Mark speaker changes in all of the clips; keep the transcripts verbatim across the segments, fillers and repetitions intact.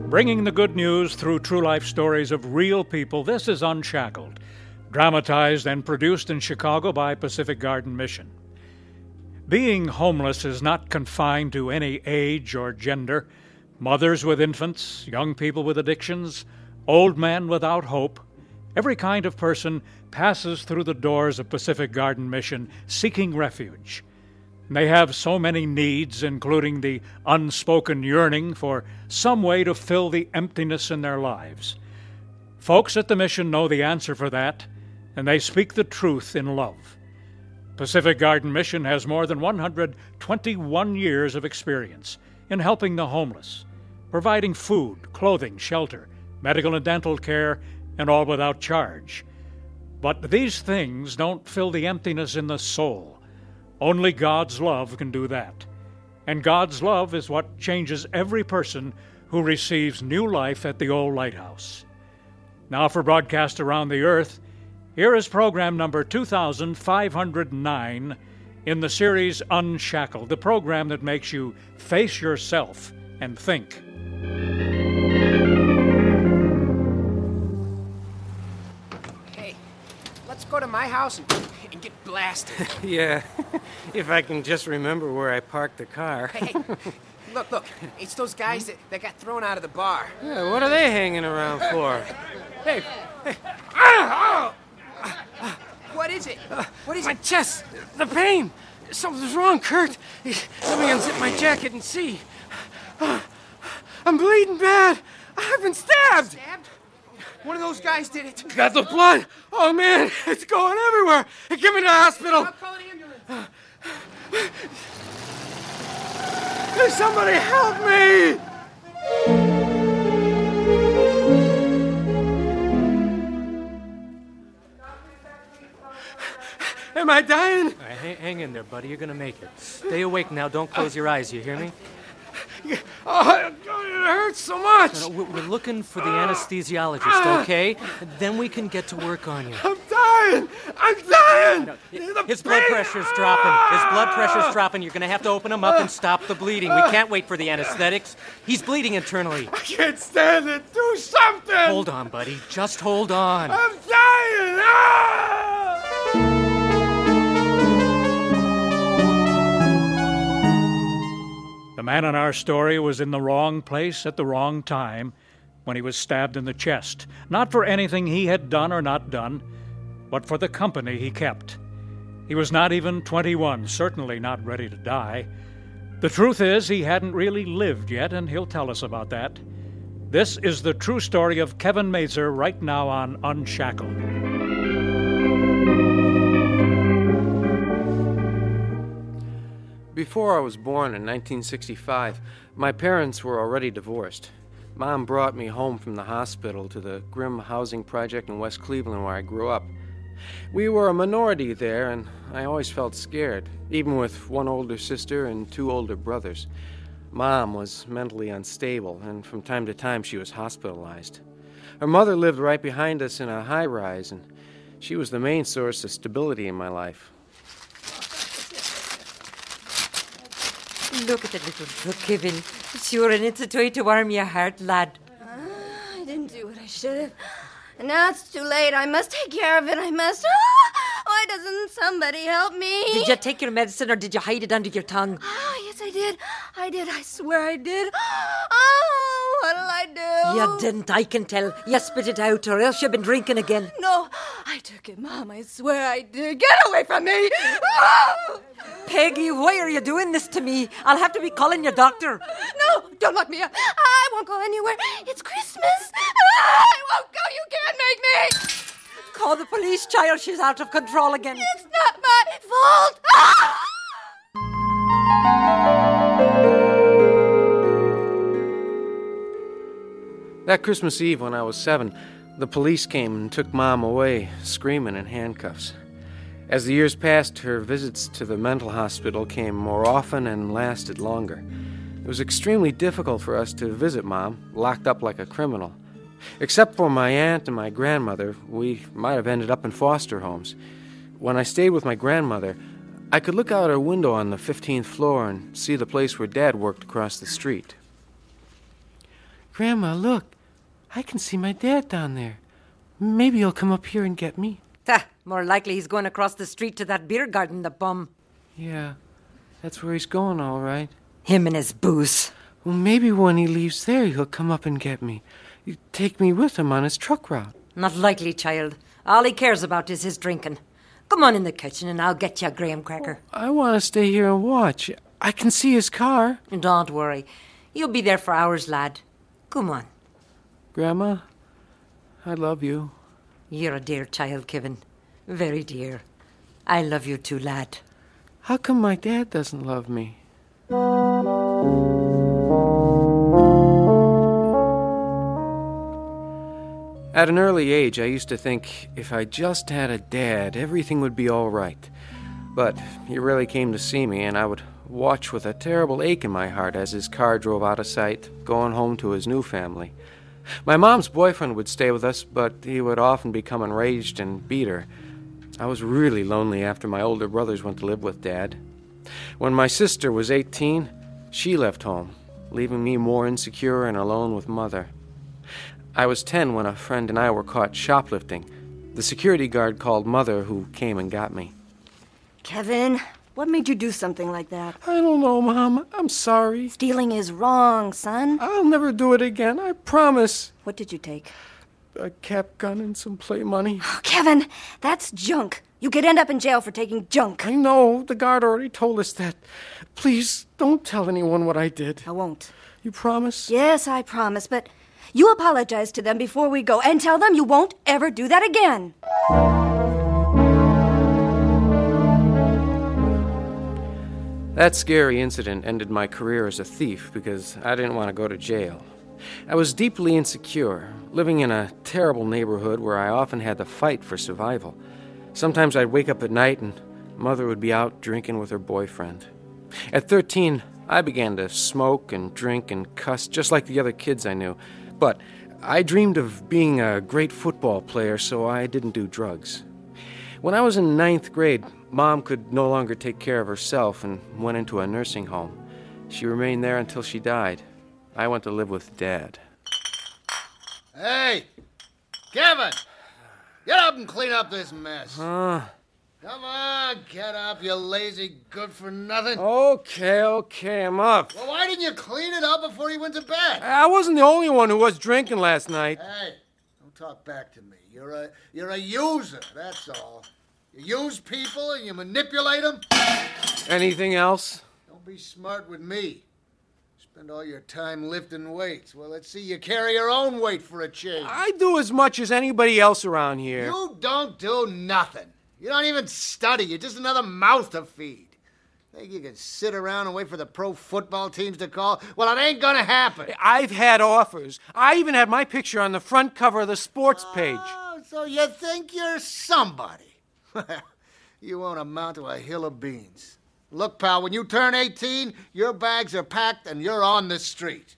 Speaker 1: Bringing the good news through true life stories of real people, this is Unshackled, dramatized and produced in Chicago by Pacific Garden Mission. Being homeless is not confined to any age or gender. Mothers with infants, young people with addictions, old men without hope, every kind of person passes through the doors of Pacific Garden Mission seeking refuge. They have so many needs, including the unspoken yearning for some way to fill the emptiness in their lives. Folks at the mission know the answer for that, and they speak the truth in love. Pacific Garden Mission has more than one hundred twenty-one years of experience in helping the homeless, providing food, clothing, shelter, medical and dental care, and all without charge. But these things don't fill the emptiness in the soul. Only God's love can do that. And God's love is what changes every person who receives new life at the old lighthouse. Now for broadcast around the earth, here is program number two thousand five hundred nine in the series Unshackled, the program that makes you face yourself and think.
Speaker 2: Hey, let's go to my house and, and get blasted.
Speaker 3: Yeah, if I can just remember where I parked the car.
Speaker 2: Hey, hey, look, look, it's those guys that, that got thrown out of the bar.
Speaker 3: Yeah, what are they hanging around for? Hey, hey.
Speaker 2: What is it? What is
Speaker 3: My
Speaker 2: it?
Speaker 3: chest, the pain. Something's wrong, Kurt. Let me unzip my jacket and see. I'm bleeding bad. I've been stabbed.
Speaker 2: Stabbed? One of those guys did it.
Speaker 3: Got the blood. Oh, man, it's going everywhere. Get me to the hospital.
Speaker 2: I'll call an ambulance.
Speaker 3: Somebody help me. Am I dying?
Speaker 4: All right, hang, hang in there, buddy. You're going to make it. Stay awake now. Don't close your eyes. You hear me?
Speaker 3: Oh, it hurts so much.
Speaker 4: No, no, we're looking for the anesthesiologist, okay? Then we can get to work on you.
Speaker 3: I'm dying. I'm dying.
Speaker 4: No, his blood pressure's dropping. His blood pressure's dropping. You're going to have to open him up and stop the bleeding. We can't wait for the anesthetics. He's bleeding internally.
Speaker 3: I can't stand it. Do something.
Speaker 4: Hold on, buddy. Just hold on.
Speaker 3: I'm dying. Ah!
Speaker 1: The man in our story was in the wrong place at the wrong time when he was stabbed in the chest, not for anything he had done or not done, but for the company he kept. He was not even twenty-one, certainly not ready to die. The truth is, he hadn't really lived yet, and he'll tell us about that. This is the true story of Kevin Mazer right now on Unshackled.
Speaker 3: Before I was born in nineteen sixty-five, my parents were already divorced. Mom brought me home from the hospital to the Grimm Housing Project in West Cleveland where I grew up. We were a minority there, and I always felt scared, even with one older sister and two older brothers. Mom was mentally unstable, and from time to time she was hospitalized. Her mother lived right behind us in a high-rise, and she was the main source of stability in my life.
Speaker 5: Look at the little book, Kevin. Sure, and it's a toy to warm your heart, lad.
Speaker 6: Uh, I didn't do what I should have. And now it's too late. I must take care of it. I must. Ah! Why doesn't somebody help me?
Speaker 5: Did you take your medicine or did you hide it under your tongue?
Speaker 6: Oh, yes, I did. I did. I swear I did. Oh, what'll I do?
Speaker 5: You didn't, I can tell. You spit it out or else you've been drinking again.
Speaker 6: No, I took it, Mom. I swear I did. Get away from me! Oh!
Speaker 5: Peggy, why are you doing this to me? I'll have to be calling your doctor.
Speaker 6: No, don't lock me up. I won't go anywhere. It's Christmas. I won't go. You can't make me.
Speaker 5: Call the police, child. She's out of control again.
Speaker 6: It's not my fault. Ah!
Speaker 3: That Christmas Eve when I was seven, the police came and took Mom away, screaming in handcuffs. As the years passed, her visits to the mental hospital came more often and lasted longer. It was extremely difficult for us to visit Mom, locked up like a criminal. Except for my aunt and my grandmother, we might have ended up in foster homes. When I stayed with my grandmother, I could look out her window on the fifteenth floor and see the place where Dad worked across the street. Grandma, look. I can see my dad down there. Maybe he'll come up here and get me.
Speaker 5: Ha, more likely he's going across the street to that beer garden, the bum.
Speaker 3: Yeah, that's where he's going, all right.
Speaker 5: Him and his booze.
Speaker 3: Well, maybe when he leaves there, he'll come up and get me. You take me with him on his truck route.
Speaker 5: Not likely, child. All he cares about is his drinking. Come on in the kitchen and I'll get you a graham cracker.
Speaker 3: I want to stay here and watch. I can see his car.
Speaker 5: Don't worry. You'll be there for hours, lad. Come on.
Speaker 3: Grandma, I love you.
Speaker 5: You're a dear child, Kevin. Very dear. I love you too, lad.
Speaker 3: How come my dad doesn't love me? At an early age, I used to think if I just had a dad, everything would be all right. But he rarely came to see me, and I would watch with a terrible ache in my heart as his car drove out of sight, going home to his new family. My mom's boyfriend would stay with us, but he would often become enraged and beat her. I was really lonely after my older brothers went to live with Dad. When my sister was eighteen, she left home, leaving me more insecure and alone with Mother. I was ten when a friend and I were caught shoplifting. The security guard called Mother, who came and got me.
Speaker 6: Kevin, what made you do something like that?
Speaker 3: I don't know, Mom. I'm sorry.
Speaker 6: Stealing is wrong, son.
Speaker 3: I'll never do it again, I promise.
Speaker 6: What did you take?
Speaker 3: A cap gun and some play money.
Speaker 6: Oh, Kevin, that's junk. You could end up in jail for taking junk.
Speaker 3: I know. The guard already told us that. Please, don't tell anyone what I did.
Speaker 6: I won't.
Speaker 3: You promise?
Speaker 6: Yes, I promise, but you apologize to them before we go and tell them you won't ever do that again.
Speaker 3: That scary incident ended my career as a thief because I didn't want to go to jail. I was deeply insecure, living in a terrible neighborhood where I often had to fight for survival. Sometimes I'd wake up at night and Mother would be out drinking with her boyfriend. At thirteen, I began to smoke and drink and cuss just like the other kids I knew. But I dreamed of being a great football player, so I didn't do drugs. When I was in ninth grade, Mom could no longer take care of herself and went into a nursing home. She remained there until she died. I went to live with Dad.
Speaker 7: Hey, Kevin, get up and clean up this mess.
Speaker 3: Huh?
Speaker 7: Come on, get up, you lazy good-for-nothing.
Speaker 3: Okay, okay, I'm up.
Speaker 7: Well, why didn't you clean it up before you went to bed?
Speaker 3: I wasn't the only one who was drinking last night.
Speaker 7: Hey, don't talk back to me. You're a you're a user, that's all. You use people and you manipulate them.
Speaker 3: Anything else?
Speaker 7: Don't be smart with me. Spend all your time lifting weights. Well, let's see you carry your own weight for a change.
Speaker 3: I do as much as anybody else around here.
Speaker 7: You don't do nothing. You don't even study. You're just another mouth to feed. Think you can sit around and wait for the pro football teams to call? Well, it ain't gonna happen.
Speaker 3: I've had offers. I even had my picture on the front cover of the sports page.
Speaker 7: Oh, so you think you're somebody? You won't amount to a hill of beans. Look, pal, when you turn eighteen, your bags are packed and you're on the street.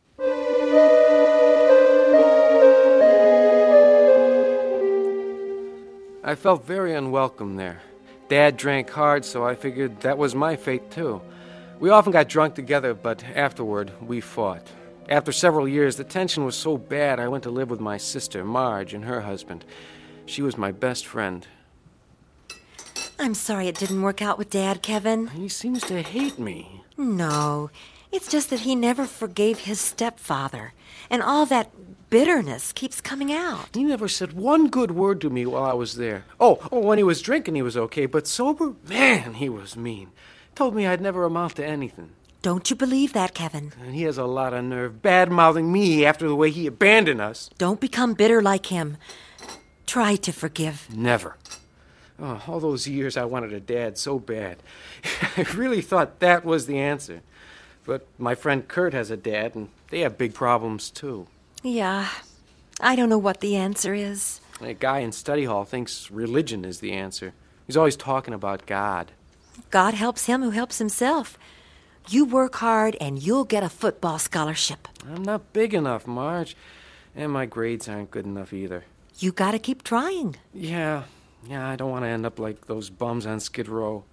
Speaker 3: I felt very unwelcome there. Dad drank hard, so I figured that was my fate, too. We often got drunk together, but afterward, we fought. After several years, the tension was so bad, I went to live with my sister, Marge, and her husband. She was my best friend.
Speaker 5: I'm sorry it didn't work out with Dad, Kevin.
Speaker 3: He seems to hate me.
Speaker 5: No, it's just that he never forgave his stepfather, and all that bitterness keeps coming out.
Speaker 3: He never said one good word to me while I was there. Oh, oh, when he was drinking, he was okay, but sober, man, he was mean. Told me I'd never amount to anything.
Speaker 5: Don't you believe that, Kevin?
Speaker 3: And he has a lot of nerve, bad-mouthing me after the way he abandoned us.
Speaker 5: Don't become bitter like him. Try to forgive.
Speaker 3: Never. Oh, all those years I wanted a dad so bad. I really thought that was the answer. But my friend Kurt has a dad, and they have big problems, too.
Speaker 5: Yeah, I don't know what the answer is.
Speaker 3: A guy in study hall thinks religion is the answer. He's always talking about God.
Speaker 5: God helps him who helps himself. You work hard, and you'll get a football scholarship.
Speaker 3: I'm not big enough, Marge. And my grades aren't good enough either.
Speaker 5: You gotta keep trying.
Speaker 3: Yeah, yeah, I don't want to end up like those bums on Skid Row.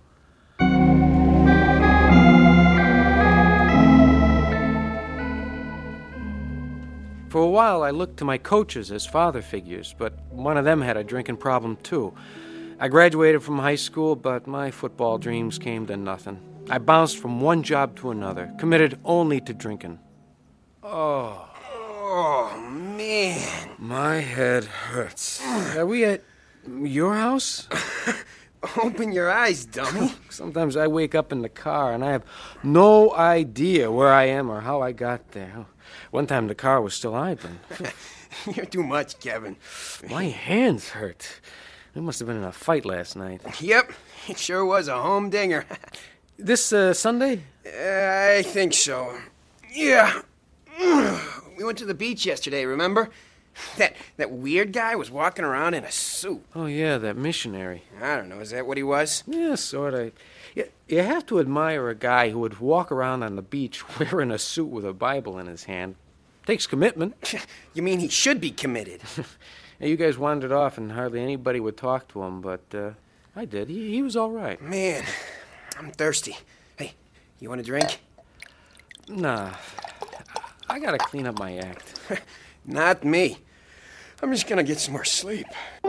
Speaker 3: For a while, I looked to my coaches as father figures, but one of them had a drinking problem, too. I graduated from high school, but my football dreams came to nothing. I bounced from one job to another, committed only to drinking. Oh.
Speaker 2: Oh, man.
Speaker 3: My head hurts. Are we at your house?
Speaker 2: Open your eyes, dummy.
Speaker 3: Sometimes I wake up in the car and I have no idea where I am or how I got there. One time the car was still idling.
Speaker 2: You're too much, Kevin.
Speaker 3: My hands hurt. I must have been in a fight last night.
Speaker 2: Yep, it sure was a humdinger.
Speaker 3: This uh, Sunday?
Speaker 2: Uh, I think so. Yeah. We went to the beach yesterday, remember? That that weird guy was walking around in a suit.
Speaker 3: Oh, yeah, that missionary.
Speaker 2: I don't know, is that what he was?
Speaker 3: Yeah, sort of. You, you have to admire a guy who would walk around on the beach wearing a suit with a Bible in his hand. Takes commitment.
Speaker 2: You mean he should be committed?
Speaker 3: You guys wandered off and hardly anybody would talk to him, but uh, I did. He, he was all right.
Speaker 2: Man, I'm thirsty. Hey, you want a drink?
Speaker 3: Nah, I gotta clean up my act.
Speaker 2: Not me. I'm just gonna get some more sleep.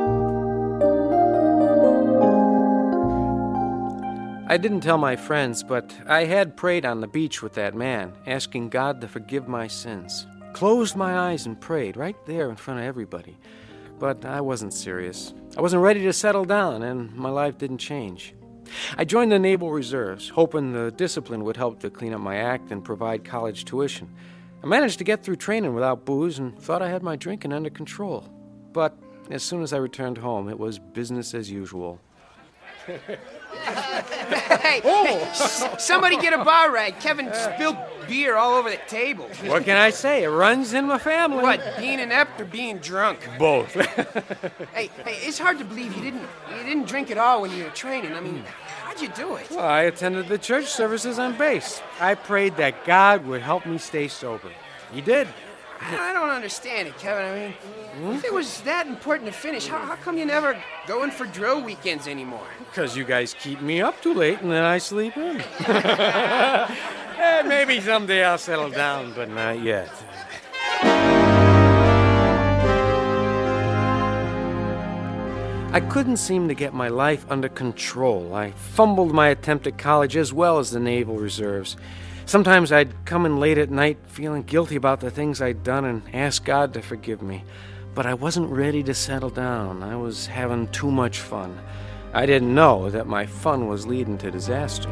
Speaker 3: I didn't tell my friends, but I had prayed on the beach with that man, asking God to forgive my sins. Closed my eyes and prayed right there in front of everybody. But I wasn't serious. I wasn't ready to settle down, and my life didn't change. I joined the Naval Reserves, hoping the discipline would help to clean up my act and provide college tuition. I managed to get through training without booze and thought I had my drinking under control. But as soon as I returned home, it was business as usual.
Speaker 2: Hey, oh. hey s- somebody get a bar rag. Kevin spilled beer all over the table.
Speaker 3: What can I say? It runs in my family.
Speaker 2: What, being inept or being drunk?
Speaker 3: Both.
Speaker 2: hey, hey, it's hard to believe you didn't you didn't drink at all when you were training. I mean, how'd you do it?
Speaker 3: Well, I attended the church services on base. I prayed that God would help me stay sober. He did.
Speaker 2: I don't understand it, Kevin. I mean, hmm? if it was that important to finish, how, how come you never go in for drill weekends anymore?
Speaker 3: Because you guys keep me up too late and then I sleep in. eh, maybe someday I'll settle down, but not yet. I couldn't seem to get my life under control. I fumbled my attempt at college as well as the Naval Reserves. Sometimes I'd come in late at night feeling guilty about the things I'd done and ask God to forgive me. But I wasn't ready to settle down. I was having too much fun. I didn't know that my fun was leading to disaster.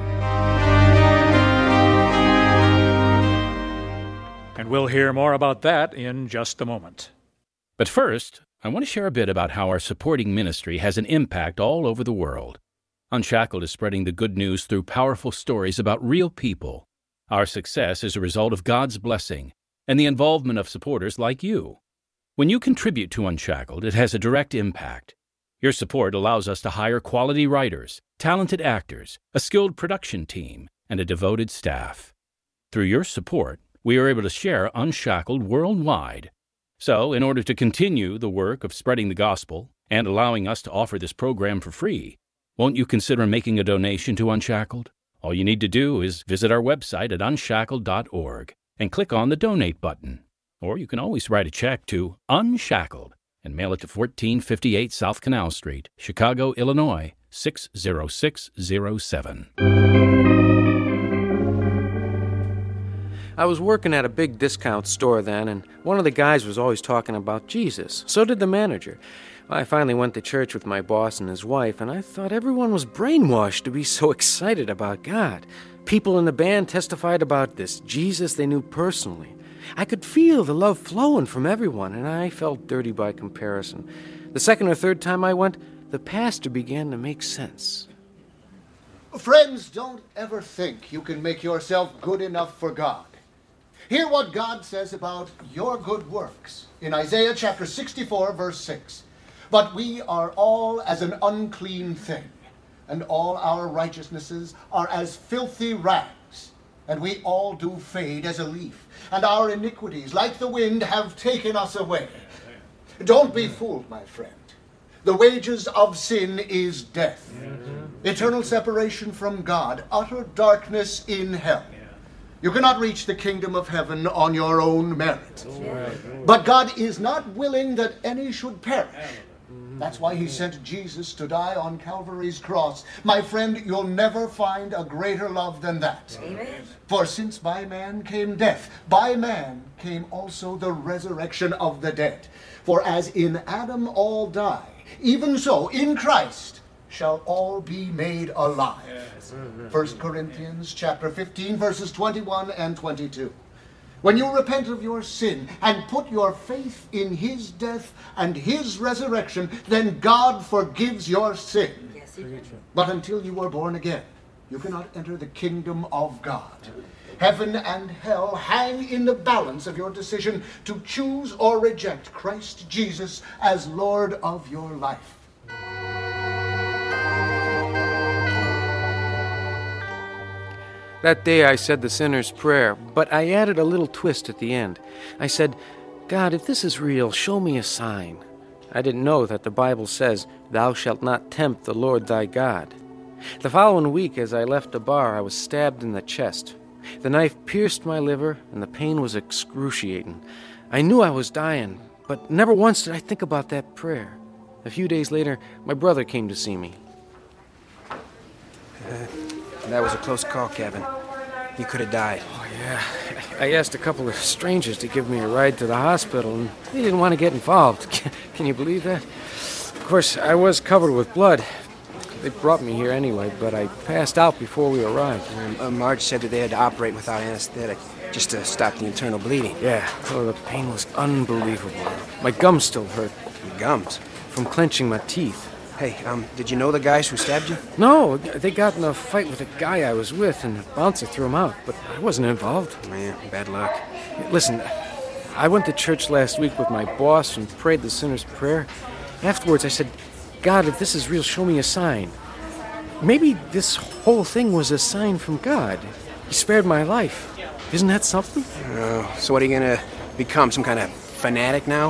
Speaker 1: And we'll hear more about that in just a moment.
Speaker 8: But first, I want to share a bit about how our supporting ministry has an impact all over the world. Unshackled is spreading the good news through powerful stories about real people. Our success is a result of God's blessing and the involvement of supporters like you. When you contribute to Unshackled, it has a direct impact. Your support allows us to hire quality writers, talented actors, a skilled production team, and a devoted staff. Through your support, we are able to share Unshackled worldwide. So, in order to continue the work of spreading the gospel and allowing us to offer this program for free, won't you consider making a donation to Unshackled? All you need to do is visit our website at unshackled dot org and click on the Donate button. Or you can always write a check to Unshackled and mail it to fourteen fifty-eight South Canal Street, Chicago, Illinois, six zero six zero seven.
Speaker 3: I was working at a big discount store then, and one of the guys was always talking about Jesus. So did the manager. I finally went to church with my boss and his wife, and I thought everyone was brainwashed to be so excited about God. People in the band testified about this Jesus they knew personally. I could feel the love flowing from everyone, and I felt dirty by comparison. The second or third time I went, the pastor began to make sense.
Speaker 7: Friends, don't ever think you can make yourself good enough for God. Hear what God says about your good works in Isaiah chapter sixty-four, verse six. But we are all as an unclean thing, and all our righteousnesses are as filthy rags, and we all do fade as a leaf, and our iniquities, like the wind, have taken us away. Don't be fooled, my friend. The wages of sin is death, eternal separation from God, utter darkness in hell. You cannot reach the kingdom of heaven on your own merit. But God is not willing that any should perish. That's why he sent Jesus to die on Calvary's cross. My friend, you'll never find a greater love than that. Amen. For since by man came death, by man came also the resurrection of the dead. For as in Adam all die, even so in Christ shall all be made alive. Yes. First Corinthians chapter fifteen, verses twenty-one and twenty-two. When you repent of your sin and put your faith in his death and his resurrection, then God forgives your sin. Yes, he does. But until you are born again, you cannot enter the kingdom of God. Heaven and hell hang in the balance of your decision to choose or reject Christ Jesus as Lord of your life.
Speaker 3: That day I said the sinner's prayer, but I added a little twist at the end. I said, God, if this is real, show me a sign. I didn't know that the Bible says, thou shalt not tempt the Lord thy God. The following week, as I left the bar, I was stabbed in the chest. The knife pierced my liver, and the pain was excruciating. I knew I was dying, but never once did I think about that prayer. A few days later, my brother came to see me.
Speaker 2: Uh, that was a close call, Kevin. You could have died.
Speaker 3: Oh, yeah. I asked a couple of strangers to give me a ride to the hospital, and they didn't want to get involved. Can you believe that? Of course, I was covered with blood. They brought me here anyway, but I passed out before we arrived.
Speaker 2: Um, uh, Marge said that they had to operate without anesthetic, just to stop the internal bleeding.
Speaker 3: Yeah, oh, the pain was unbelievable. My gums still hurt.
Speaker 2: Your gums?
Speaker 3: From clenching my teeth.
Speaker 2: Hey, um, did you know the guys who stabbed you?
Speaker 3: No, they got in a fight with a guy I was with, and the bouncer threw him out, but I wasn't involved.
Speaker 2: Man, bad luck.
Speaker 3: Listen, I went to church last week with my boss and prayed the sinner's prayer. Afterwards, I said, God, if this is real, show me a sign. Maybe this whole thing was a sign from God. He spared my life. Isn't that something?
Speaker 2: Oh, so what, are you going to become, some kind of fanatic now?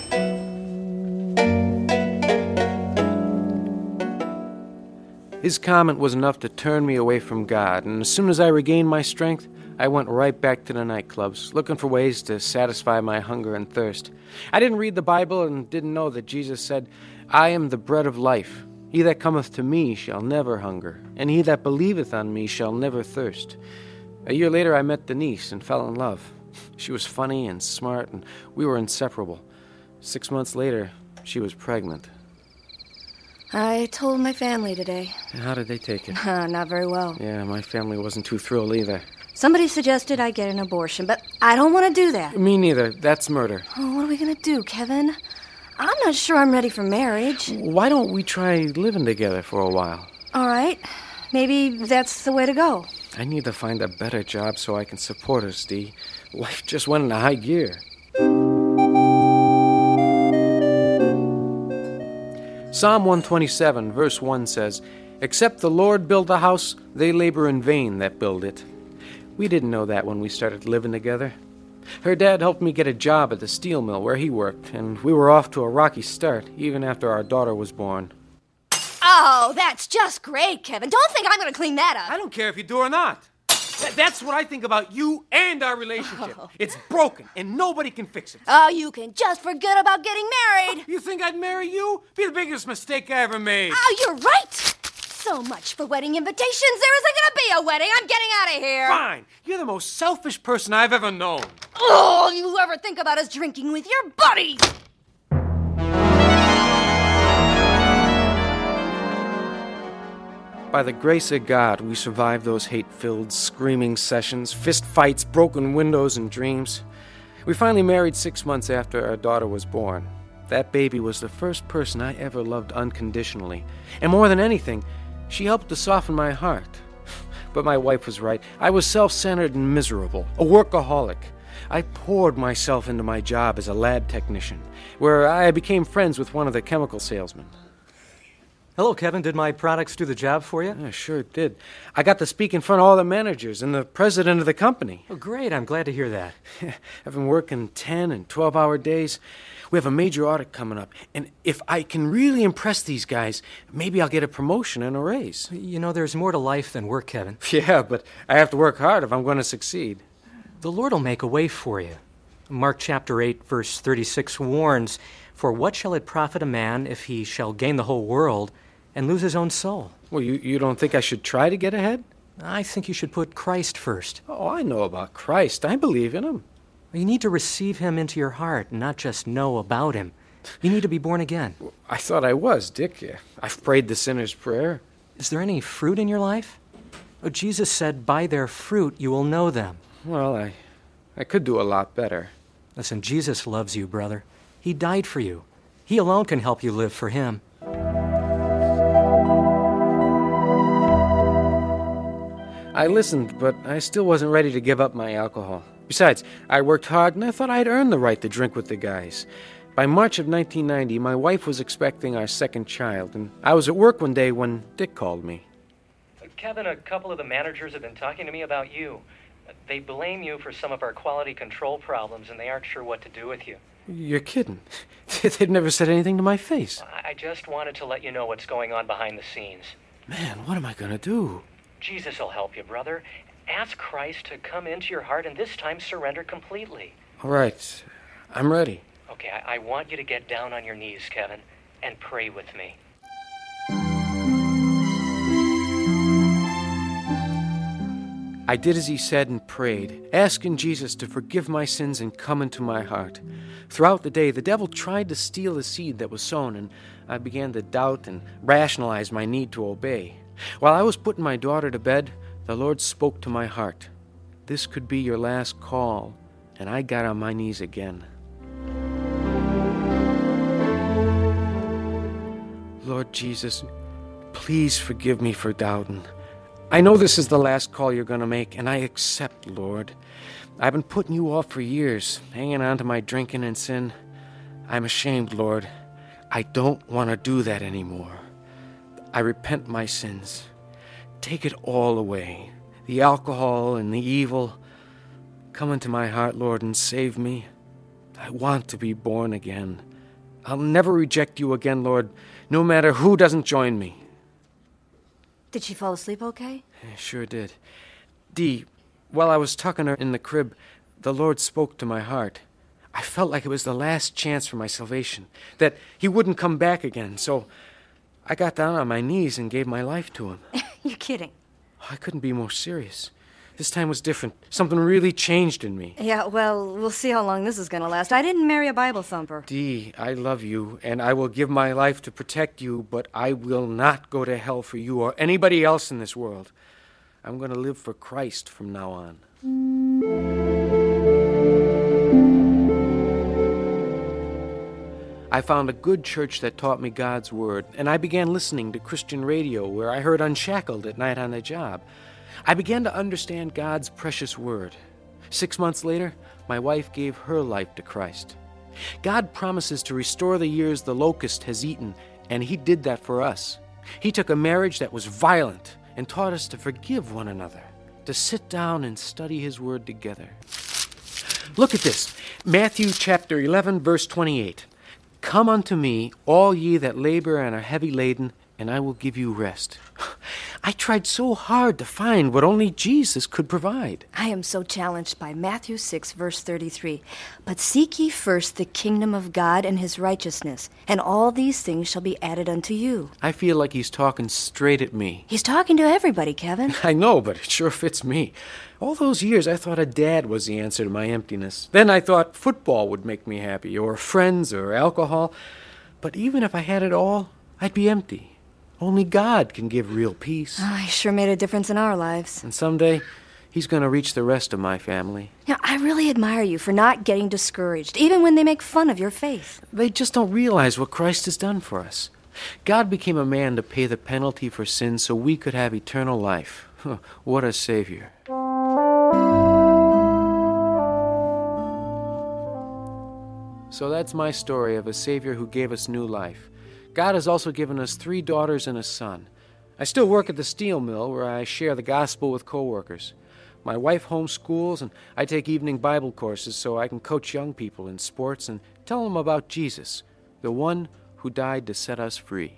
Speaker 3: His comment was enough to turn me away from God, and as soon as I regained my strength, I went right back to the nightclubs, looking for ways to satisfy my hunger and thirst. I didn't read the Bible and didn't know that Jesus said, I am the bread of life. He that cometh to me shall never hunger, and he that believeth on me shall never thirst. A year later, I met Denise and fell in love. She was funny and smart, and we were inseparable. Six months later, she was pregnant.
Speaker 6: I told my family today.
Speaker 3: And how did they take it?
Speaker 6: Uh, not very well.
Speaker 3: Yeah, my family wasn't too thrilled either.
Speaker 6: Somebody suggested I get an abortion, but I don't want to do that.
Speaker 3: Me neither. That's murder.
Speaker 6: Oh, what are we going to do, Kevin? I'm not sure I'm ready for marriage.
Speaker 3: Why don't we try living together for a while?
Speaker 6: All right. Maybe that's the way to go.
Speaker 3: I need to find a better job so I can support us, Dee. Life just went into high gear. Psalm one twenty-seven, verse one says, Except the Lord build a house, they labor in vain that build it. We didn't know that when we started living together. Her dad helped me get a job at the steel mill where he worked, and we were off to a rocky start, even after our daughter was born.
Speaker 6: Oh, that's just great, Kevin. Don't think I'm going to clean that up.
Speaker 3: I don't care if you do or not. Th- that's what I think about you and our relationship. Oh. It's broken, and nobody can fix it.
Speaker 6: Oh, you can just forget about getting married.
Speaker 3: You think I'd marry you? Be the biggest mistake I ever made.
Speaker 6: Oh, you're right. So much for wedding invitations. There isn't going to be a wedding. I'm getting out of here.
Speaker 3: Fine. You're the most selfish person I've ever known.
Speaker 6: Oh, you ever think about us drinking with your buddies?
Speaker 3: By the grace of God, we survived those hate-filled, screaming sessions, fist fights, broken windows, and dreams. We finally married six months after our daughter was born. That baby was the first person I ever loved unconditionally. And more than anything, she helped to soften my heart. But my wife was right. I was self-centered and miserable, a workaholic. I poured myself into my job as a lab technician, where I became friends with one of the chemical salesmen.
Speaker 4: Hello, Kevin. Did my products do the job for you?
Speaker 3: Yeah, sure it did. I got to speak in front of all the managers and the president of the company.
Speaker 4: Oh, great. I'm glad to hear that.
Speaker 3: I've been working ten and twelve-hour days. We have a major audit coming up. And if I can really impress these guys, maybe I'll get a promotion and a raise.
Speaker 4: You know, there's more to life than work, Kevin.
Speaker 3: Yeah, but I have to work hard if I'm going to succeed.
Speaker 4: The Lord will make a way for you. Mark chapter eight, verse thirty-six warns, "For what shall it profit a man if he shall gain the whole world and lose his own soul?"
Speaker 3: Well, you, you don't think I should try to get ahead?
Speaker 4: I think you should put Christ first.
Speaker 3: Oh, I know about Christ. I believe in him.
Speaker 4: You need to receive him into your heart and not just know about him. You need to be born again.
Speaker 3: I thought I was, Dick. Yeah, I've prayed the sinner's prayer.
Speaker 4: Is there any fruit in your life? Oh, Jesus said, "By their fruit you will know them."
Speaker 3: Well, I, I could do a lot better.
Speaker 4: Listen, Jesus loves you, brother. He died for you. He alone can help you live for him.
Speaker 3: I listened, but I still wasn't ready to give up my alcohol. Besides, I worked hard, and I thought I'd earned the right to drink with the guys. By March of nineteen ninety, my wife was expecting our second child, and I was at work one day when Dick called me.
Speaker 4: Kevin, a couple of the managers have been talking to me about you. They blame you for some of our quality control problems, and they aren't sure what to do with you.
Speaker 3: You're kidding. They've never said anything to my face.
Speaker 4: I just wanted to let you know what's going on behind the scenes.
Speaker 3: Man, what am I going to do?
Speaker 4: Jesus will help you, brother. Ask Christ to come into your heart and this time surrender completely.
Speaker 3: All right. I'm ready.
Speaker 4: Okay, I, I want you to get down on your knees, Kevin, and pray with me.
Speaker 3: I did as he said and prayed, asking Jesus to forgive my sins and come into my heart. Throughout the day, the devil tried to steal the seed that was sown, and I began to doubt and rationalize my need to obey. While I was putting my daughter to bed, the Lord spoke to my heart. This could be your last call, and I got on my knees again. Lord Jesus, please forgive me for doubting. I know this is the last call you're going to make, and I accept, Lord. I've been putting you off for years, hanging on to my drinking and sin. I'm ashamed, Lord. I don't want to do that anymore. I repent my sins. Take it all away, the alcohol and the evil. Come into my heart, Lord, and save me. I want to be born again. I'll never reject you again, Lord, no matter who doesn't join me.
Speaker 6: Did she fall asleep okay?
Speaker 3: I sure did. Dee, while I was tucking her in the crib, the Lord spoke to my heart. I felt like it was the last chance for my salvation, that he wouldn't come back again, so I got down on my knees and gave my life to him.
Speaker 6: You're kidding.
Speaker 3: I couldn't be more serious. This time was different. Something really changed in me.
Speaker 6: Yeah, well, we'll see how long this is going to last. I didn't marry a Bible thumper.
Speaker 3: Dee, I love you, and I will give my life to protect you, but I will not go to hell for you or anybody else in this world. I'm going to live for Christ from now on. I found a good church that taught me God's Word, and I began listening to Christian radio where I heard Unshackled at night on the job. I began to understand God's precious Word. Six months later, my wife gave her life to Christ. God promises to restore the years the locust has eaten, and he did that for us. He took a marriage that was violent and taught us to forgive one another, to sit down and study his Word together. Look at this, Matthew chapter eleven, verse twenty-eight. Come unto me, all ye that labor and are heavy laden, and I will give you rest. I tried so hard to find what only Jesus could provide.
Speaker 6: I am so challenged by Matthew six, verse thirty-three. But seek ye first the kingdom of God and his righteousness, and all these things shall be added unto you.
Speaker 3: I feel like he's talking straight at me.
Speaker 6: He's talking to everybody, Kevin.
Speaker 3: I know, but it sure fits me. All those years, I thought a dad was the answer to my emptiness. Then I thought football would make me happy, or friends, or alcohol. But even if I had it all, I'd be empty. Only God can give real peace.
Speaker 6: Oh, he sure made a difference in our lives.
Speaker 3: And someday, he's going to reach the rest of my family.
Speaker 6: Yeah, I really admire you for not getting discouraged, even when they make fun of your faith.
Speaker 3: They just don't realize what Christ has done for us. God became a man to pay the penalty for sin so we could have eternal life. What a Savior. So that's my story of a Savior who gave us new life. God has also given us three daughters and a son. I still work at the steel mill where I share the gospel with coworkers. My wife homeschools, and I take evening Bible courses so I can coach young people in sports and tell them about Jesus, the one who died to set us free.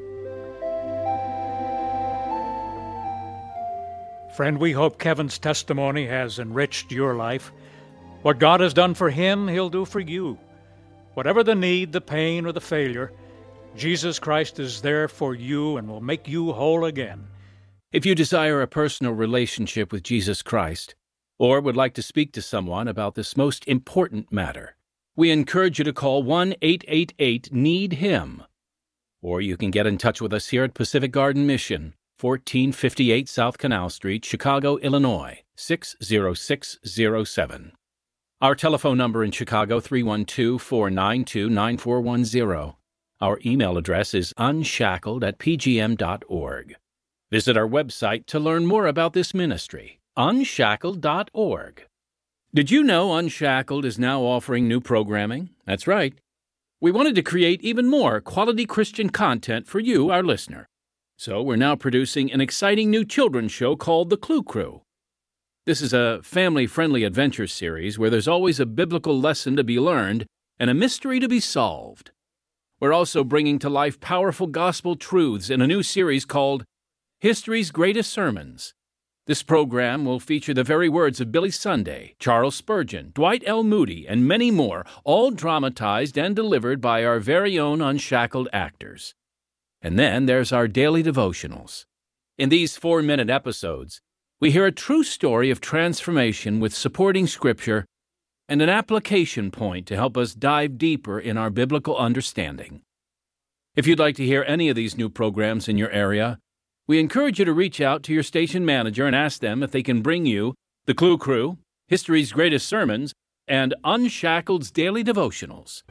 Speaker 1: Friend, we hope Kevin's testimony has enriched your life. What God has done for him, He'll do for you. Whatever the need, the pain, or the failure, Jesus Christ is there for you and will make you whole again.
Speaker 8: If you desire a personal relationship with Jesus Christ, or would like to speak to someone about this most important matter, we encourage you to call one eight eight eight need him. Or you can get in touch with us here at Pacific Garden Mission, fourteen fifty-eight South Canal Street, Chicago, Illinois, six zero six zero seven. Our telephone number in Chicago, three one two, four nine two, nine four one zero. Our email address is unshackled at p g m dot org. Visit our website to learn more about this ministry, unshackled dot org. Did you know Unshackled is now offering new programming? That's right. We wanted to create even more quality Christian content for you, our listener. So we're now producing an exciting new children's show called The Clue Crew. This is a family-friendly adventure series where there's always a biblical lesson to be learned and a mystery to be solved. We're also bringing to life powerful gospel truths in a new series called History's Greatest Sermons. This program will feature the very words of Billy Sunday, Charles Spurgeon, Dwight L. Moody, and many more, all dramatized and delivered by our very own Unshackled actors. And then there's our daily devotionals. In these four-minute episodes, we hear a true story of transformation with supporting scripture and an application point to help us dive deeper in our biblical understanding. If you'd like to hear any of these new programs in your area, we encourage you to reach out to your station manager and ask them if they can bring you The Clue Crew, History's Greatest Sermons, and Unshackled's Daily Devotionals.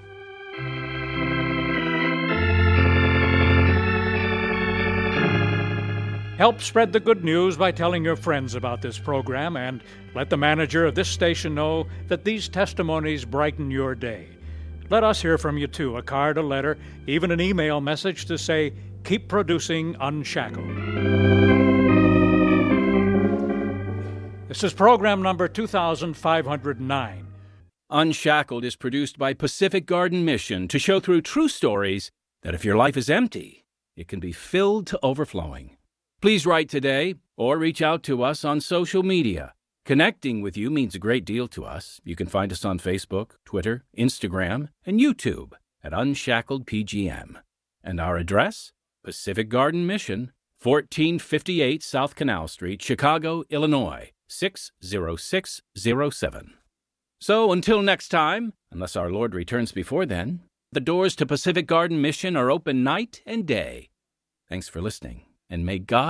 Speaker 1: Help spread the good news by telling your friends about this program, and let the manager of this station know that these testimonies brighten your day. Let us hear from you too, a card, a letter, even an email message to say, keep producing Unshackled. This is program number two thousand five hundred nine.
Speaker 8: Unshackled is produced by Pacific Garden Mission to show through true stories that if your life is empty, it can be filled to overflowing. Please write today or reach out to us on social media. Connecting with you means a great deal to us. You can find us on Facebook, Twitter, Instagram, and YouTube at Unshackled P G M. And our address? Pacific Garden Mission, fourteen fifty-eight South Canal Street, Chicago, Illinois, six zero six zero seven. So until next time, unless our Lord returns before then, the doors to Pacific Garden Mission are open night and day. Thanks for listening, and may God